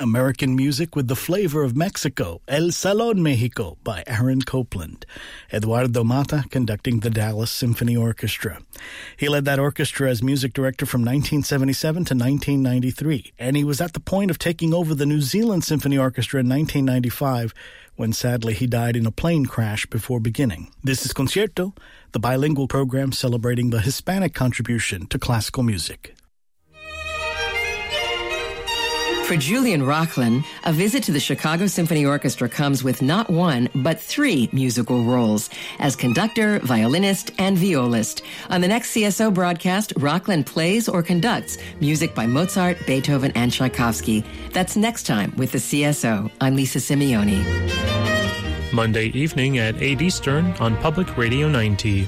American Music with the Flavor of Mexico, El Salón Mexico by Aaron Copland. Eduardo Mata conducting the Dallas Symphony Orchestra. He led that orchestra as music director from 1977 to 1993, and he was at the point of taking over the New Zealand Symphony Orchestra in 1995 when sadly he died in a plane crash before beginning. This is Concierto, the bilingual program celebrating the Hispanic contribution to classical music. For Julian Rocklin, a visit to the Chicago Symphony Orchestra comes with not one, but 3 musical roles as conductor, violinist, and violist. On the next CSO broadcast, Rocklin plays or conducts music by Mozart, Beethoven, and Tchaikovsky. That's next time with the CSO. I'm Lisa Simeone. Monday evening at 8 Eastern on Public Radio 90.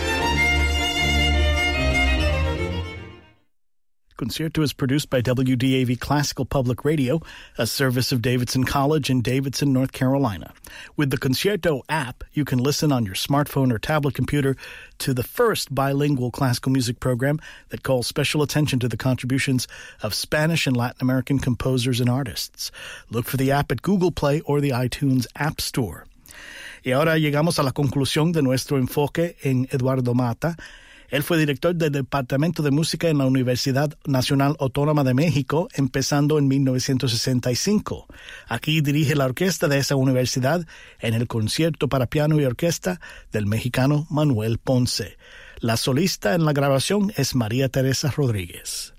Concierto is produced by WDAV Classical Public Radio, a service of Davidson College in Davidson, North Carolina. With the Concierto app, you can listen on your smartphone or tablet computer to the first bilingual classical music program that calls special attention to the contributions of Spanish and Latin American composers and artists. Look for the app at Google Play or the iTunes App Store. Y ahora llegamos a la conclusión de nuestro enfoque en Eduardo Mata. Él fue director del Departamento de Música en la Universidad Nacional Autónoma de México, empezando en 1965. Aquí dirige la orquesta de esa universidad en el concierto para piano y orquesta del mexicano Manuel Ponce. La solista en la grabación es María Teresa Rodríguez.